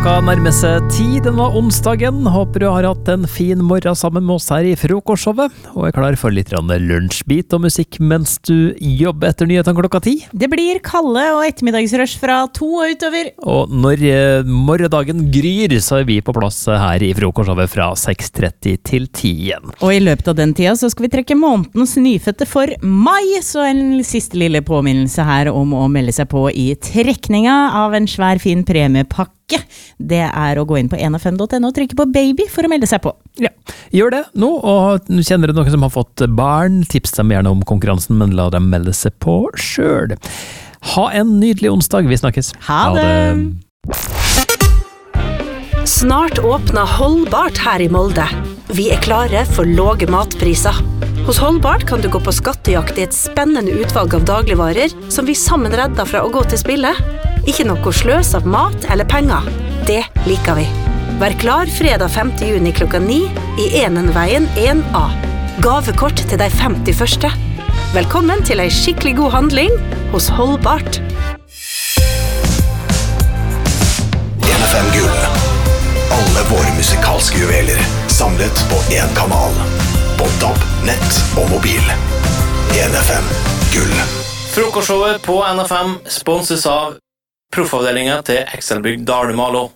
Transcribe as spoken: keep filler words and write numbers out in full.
Klokka nærmer seg ti denne onsdagen. Håper du har hatt en fin morgen sammen med oss her i frokostshowet, og er klar for litt lunsjbit og musikk mens du jobber etter nyhetene klokka ti. Det blir kalde og ettermiddagsrush fra to og utover. Og når eh, morgendagen gryr, så er vi på plass her i frokostshowet fra seks tretti til ti igjen. Og i løpet av den tida så skal vi trekke månedens nyfødte for mai, så en siste lille påminnelse her om å melde seg på i trekninga av en svær fin premiepakke. Det er å gå inn på en f m punktum n o og trykke på baby for å melde seg på. Ja, gjør det nå, og kjenner du noen som har fått barn, tips dem gjerne om konkurransen, men la dem melde seg på selv. Ha en nydelig onsdag, vi snakkes. Ha det! Ha det. Snart åpner Holdbart her i Molde. Vi er klare for låge matpriser. Hos Holdbart kan du gå på skattejakt i et spennende utvalg av dagligvarer som vi sammen redder fra å gå til spille. Ikke noe sløs av mat eller penger. Det liker vi. Vær klar fredag femte juni klokka ni i Enenveien en A. Gavekort til de femti første. Velkommen til en skikkelig god handling hos Holdbart. en F M Gull. Alle våre musikalske juveler samlet på en kanal. På D A B, nett og mobil. en F M Gull. Frokostshowet på N F M sponses av Proffavdelingen til Excelbygg Dalmalo.